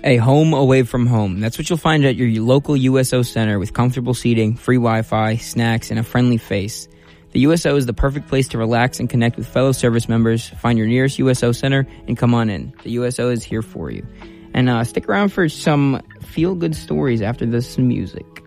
A home away from home. That's what you'll find at your local USO Center with comfortable seating, free Wi-Fi, snacks, and a friendly face. The USO is the perfect place to relax and connect with fellow service members. Find your nearest USO Center and come on in. The USO is here for you. And stick around for some feel-good stories after this music.